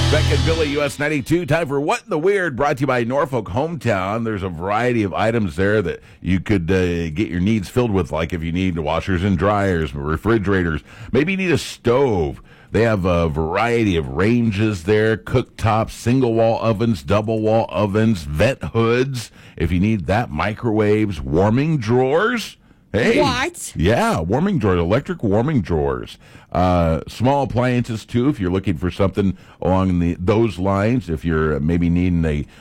Beck and Billy, US 92. Time for What in the Weird, brought to you by Norfolk Hometown. There's a variety of items there that you could get your needs filled with, like if you need washers and dryers, refrigerators, maybe you need a stove. They have a variety of ranges there, cooktops, single-wall ovens, double-wall ovens, vent hoods, if you need that, microwaves, warming drawers. Hey. What? Yeah, warming drawers, electric warming drawers. Small appliances, too, if you're looking for something along those lines. If you're maybe needing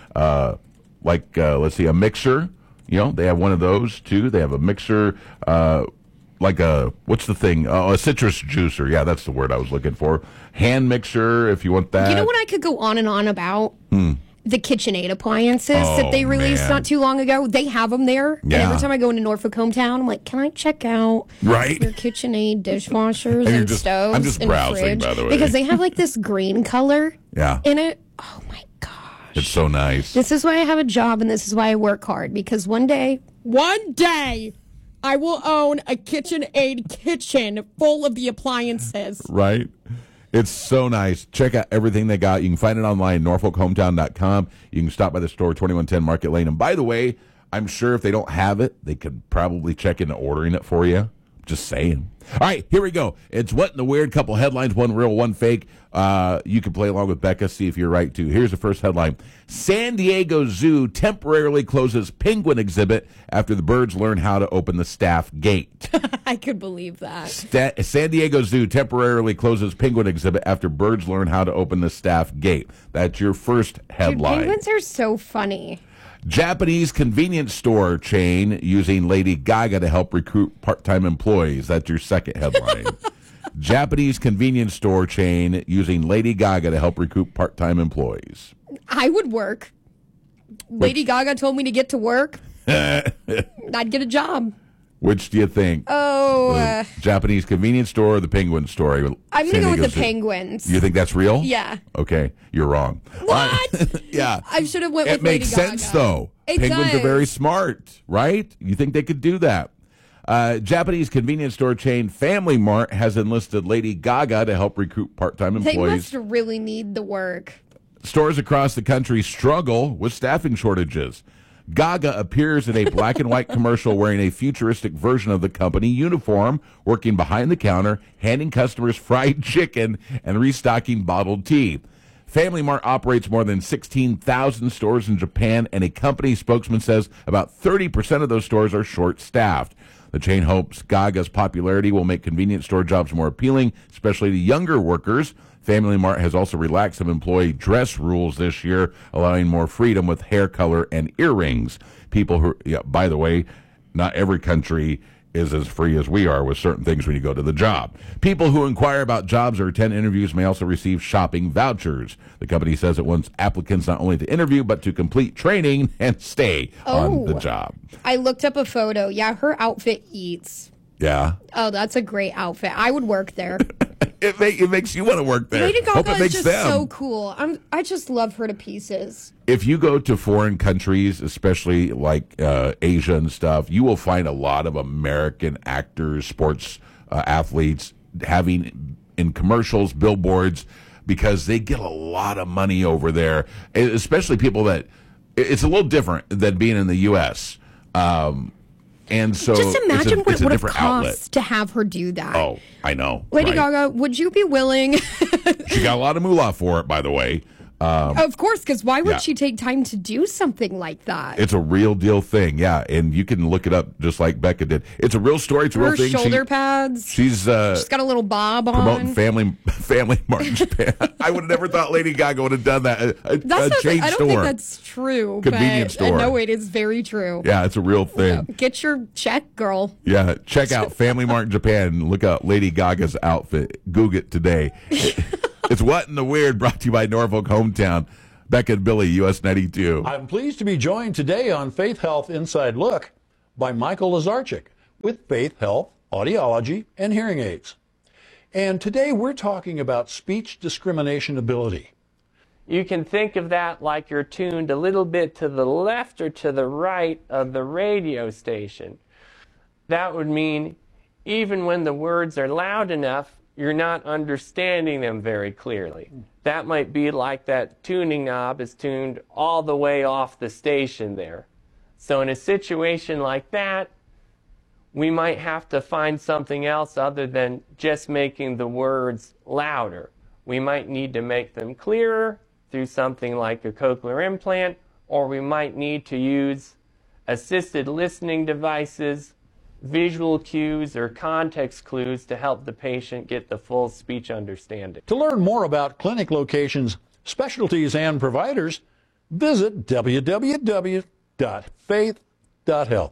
let's see, a mixer. You know, they have one of those, too. They have a mixer, what's the thing? A citrus juicer. Yeah, that's the word I was looking for. Hand mixer, if you want that. You know what I could go on and on about? The KitchenAid appliances that they released not too long ago. They have them there. Yeah. And every time I go into Norfolk Hometown, I'm like, can I check out your KitchenAid dishwashers and stoves I'm just and browsing, fridge? by the way. Because they have like this green color in it. Oh, my gosh. It's so nice. This is why I have a job and this is why I work hard. Because one day, I will own a KitchenAid kitchen full of the appliances. Right? It's so nice. Check out everything they got. You can find it online, norfolkhometown.com. You can stop by the store, 2110 Market Lane. And by the way, I'm sure if they don't have it, they could probably check into ordering it for you. Just saying. All right, here we go. It's What in the Weird? Couple headlines, one real, one fake. You can play along with Becca, see if you're right, too. Here's the first headline. San Diego Zoo temporarily closes penguin exhibit after the birds learn how to open the staff gate. I could believe that. San Diego Zoo temporarily closes penguin exhibit after birds learn how to open the staff gate. That's your first headline. Dude, penguins are so funny. Japanese convenience store chain using Lady Gaga to help recruit part-time employees. That's your second headline. Japanese convenience store chain using Lady Gaga to help recruit part-time employees. I would work. Lady Gaga told me to get to work. I'd get a job. Which do you think? The Japanese convenience store or the penguin store? I'm going to go with the penguins. You think that's real? Yeah. Okay, you're wrong. What? Yeah. I should have went with Lady Gaga. It makes sense, though. Penguins are very smart, right? You think they could do that? Japanese convenience store chain Family Mart has enlisted Lady Gaga to help recruit part-time employees. They must really need the work. Stores across the country struggle with staffing shortages. Gaga appears in a black and white commercial wearing a futuristic version of the company uniform, working behind the counter, handing customers fried chicken, and restocking bottled tea. Family Mart operates more than 16,000 stores in Japan, and a company spokesman says about 30% of those stores are short-staffed. The chain hopes Gaga's popularity will make convenience store jobs more appealing, especially to younger workers. Family Mart has also relaxed some employee dress rules this year, allowing more freedom with hair color and earrings. People who, by the way, not every country is as free as we are with certain things when you go to the job. People who inquire about jobs or attend interviews may also receive shopping vouchers. The company says it wants applicants not only to interview, but to complete training and stay on the job. I looked up a photo. Yeah, her outfit eats. Yeah. Oh, that's a great outfit. I would work there. It makes you want to work there. Lady Gaga is just so cool. I just love her to pieces. If you go to foreign countries, especially like Asia and stuff, you will find a lot of American actors, sports athletes having in commercials, billboards, because they get a lot of money over there, especially people that it's a little different than being in the U.S. And so just imagine what it would have cost outlet to have her do that. Oh, I know. Lady Gaga, would you be willing? She got a lot of moolah for it, by the way. Of course, because why would she take time to do something like that? It's a real deal thing, yeah. And you can look it up just like Becca did. It's a real story. It's a real thing. Shoulder pads. She's got a little bob on. Promoting Family Mart in Japan. I would have never thought Lady Gaga would have done that. A chain I don't store. think that's true. Convenience store. I know it is very true. Yeah, it's a real thing. Get your check, girl. Yeah, check out Family Mart in Japan. Look out Lady Gaga's outfit. Google it today. It's What in the Weird, brought to you by Norfolk Hometown. Beck and Billy, US 92. I'm pleased to be joined today on Faith Health Inside Look by Michael Lazarchik with Faith Health, Audiology, and Hearing Aids. And today we're talking about speech discrimination ability. You can think of that like you're tuned a little bit to the left or to the right of the radio station. That would mean even when the words are loud enough, you're not understanding them very clearly. That might be like that tuning knob is tuned all the way off the station there. So in a situation like that, we might have to find something else other than just making the words louder. We might need to make them clearer through something like a cochlear implant, or we might need to use assisted listening devices, visual cues, or context clues to help the patient get the full speech understanding. To learn more about clinic locations, specialties, and providers, visit www.faith.health.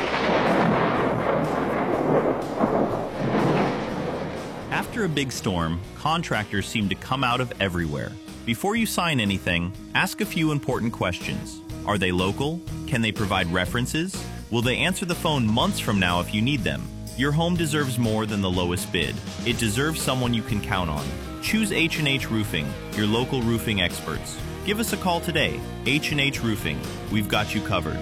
After a big storm, contractors seem to come out of everywhere. Before you sign anything, ask a few important questions. Are they local? Can they provide references? Will they answer the phone months from now if you need them? Your home deserves more than the lowest bid. It deserves someone you can count on. Choose H&H Roofing, your local roofing experts. Give us a call today. H&H Roofing. We've got you covered.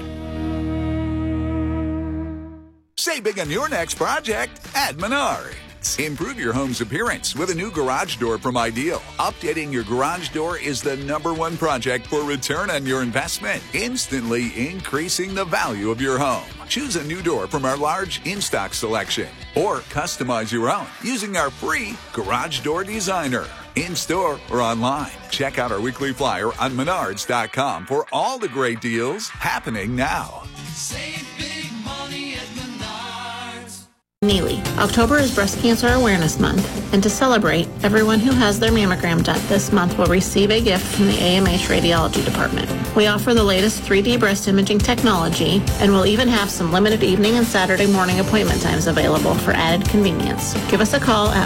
Save big on your next project at Menards. Improve your home's appearance with a new garage door from Ideal. Updating your garage door is the #1 project for return on your investment, instantly increasing the value of your home. Choose a new door from our large in-stock selection or customize your own using our free Garage Door Designer. In-store or online. Check out our weekly flyer on Menards.com for all the great deals happening now. Save big money at Menards. Neely. October is Breast Cancer Awareness Month, and to celebrate, everyone who has their mammogram done this month will receive a gift from the AMH Radiology Department. We offer the latest 3D breast imaging technology, and we'll even have some limited evening and Saturday morning appointment times available for added convenience. Give us a call at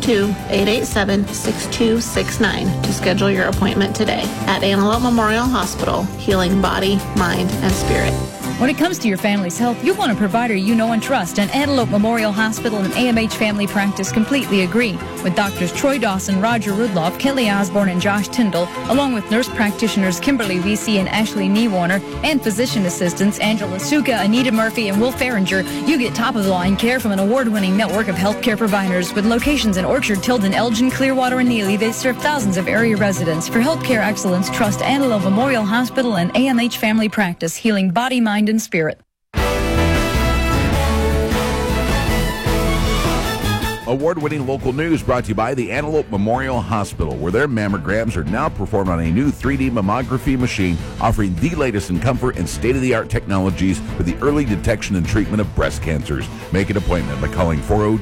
402-887-6269 to schedule your appointment today at Antelope Memorial Hospital, healing body, mind, and spirit. When it comes to your family's health, you want a provider you know and trust, and Antelope Memorial Hospital and AMH Family Practice completely agree. With doctors Troy Dawson, Roger Rudloff, Kelly Osborne, and Josh Tyndall, along with nurse practitioners Kimberly VC and Ashley Niewarner, and physician assistants Angela Suka, Anita Murphy, and Will Farringer, you get top-of-the-line care from an award-winning network of healthcare providers. With locations in Orchard, Tilden, Elgin, Clearwater, and Neely, they serve thousands of area residents. For healthcare excellence, trust Antelope Memorial Hospital and AMH Family Practice, healing body, mind, and spirit. Award-winning local news brought to you by the Antelope Memorial Hospital, where their mammograms are now performed on a new 3D mammography machine, offering the latest in comfort and state-of-the-art technologies for the early detection and treatment of breast cancers. Make an appointment by calling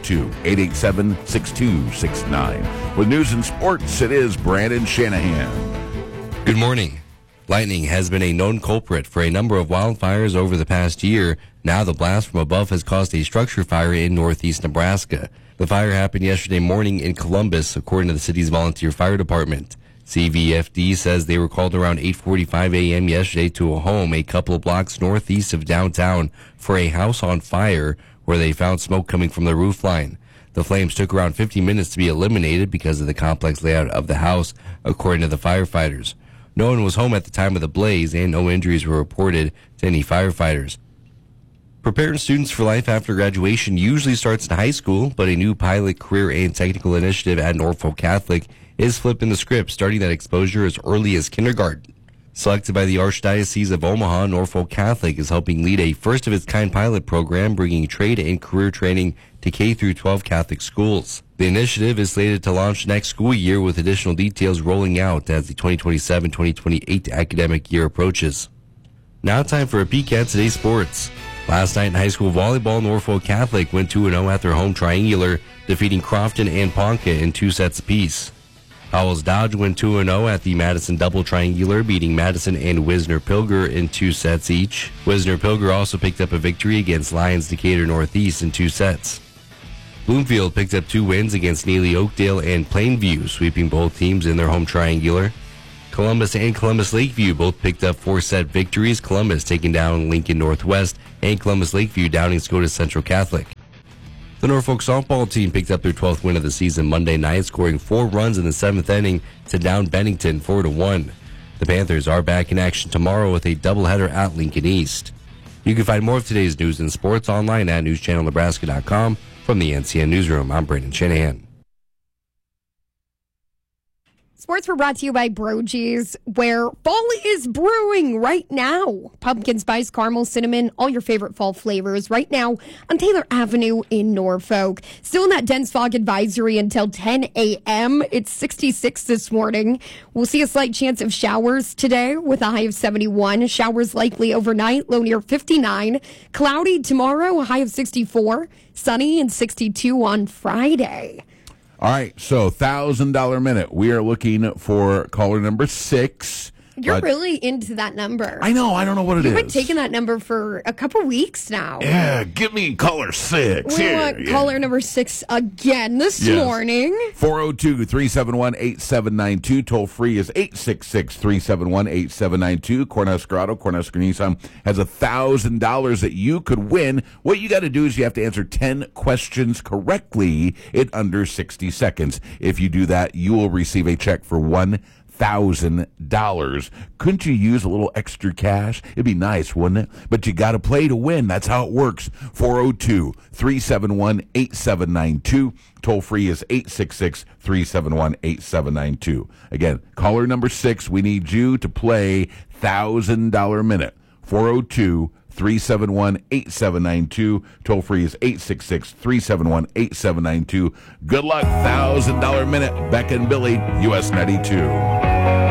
402-887-6269. With news and sports, it is Brandon Shanahan. Good morning. Lightning has been a known culprit for a number of wildfires over the past year. Now the blast from above has caused a structure fire in northeast Nebraska. The fire happened yesterday morning in Columbus, according to the city's volunteer fire department. CVFD says they were called around 8:45 a.m. yesterday to a home a couple of blocks northeast of downtown for a house on fire where they found smoke coming from the roof line. The flames took around 50 minutes to be eliminated because of the complex layout of the house, according to the firefighters. No one was home at the time of the blaze, and no injuries were reported to any firefighters. Preparing students for life after graduation usually starts in high school, but a new pilot career and technical initiative at Norfolk Catholic is flipping the script, starting that exposure as early as kindergarten. Selected by the Archdiocese of Omaha, Norfolk Catholic is helping lead a first-of-its-kind pilot program bringing trade and career training to K-12 Catholic schools. The initiative is slated to launch next school year, with additional details rolling out as the 2027-2028 academic year approaches. Now time for a peek at today's sports. Last night in high school volleyball, Norfolk Catholic went 2-0 at their home triangular, defeating Crofton and Ponca in 2 sets apiece. Howells Dodge went 2-0 at the Madison double triangular, beating Madison and Wisner Pilger in 2 sets each. Wisner Pilger also picked up a victory against Lyons Decatur Northeast in 2 sets. Bloomfield picked up 2 wins against Neely Oakdale and Plainview, sweeping both teams in their home triangular. Columbus and Columbus Lakeview both picked up 4-set victories, Columbus taking down Lincoln Northwest and Columbus Lakeview downing Scotus Central Catholic. The Norfolk softball team picked up their 12th win of the season Monday night, scoring 4 runs in the 7th inning to down Bennington 4-1. The Panthers are back in action tomorrow with a doubleheader at Lincoln East. You can find more of today's news and sports online at newschannelnebraska.com. From the NCN Newsroom, I'm Brandon Shanahan. Sports were brought to you by Brogy's, where fall is brewing right now. Pumpkin spice, caramel, cinnamon, all your favorite fall flavors right now on Taylor Avenue in Norfolk. Still in that dense fog advisory until 10 a.m. It's 66 this morning. We'll see a slight chance of showers today with a high of 71. Showers likely overnight, low near 59. Cloudy tomorrow, a high of 64. Sunny and 62 on Friday. All right, so $1,000 minute. We are looking for caller number 6. You're really into that number. I know. I don't know what it is. You've been taking that number for a couple weeks now. Yeah, give me caller 6. We want caller number 6 again this morning. 402-371-8792. Toll free is 866-371-8792. Cornhusker Nissan has $1,000 that you could win. What you got to do is you have to answer 10 questions correctly in under 60 seconds. If you do that, you will receive a check for $1,000. Couldn't you use a little extra cash? It'd be nice, wouldn't it? But you got to play to win. That's how it works. 402-371-8792. Toll free is 866-371-8792. Again, caller number 6, we need you to play $1,000 minute. 402-371-8792. Toll free is 866-371-8792. Good luck. $1,000 minute. Beck and Billy, US 92.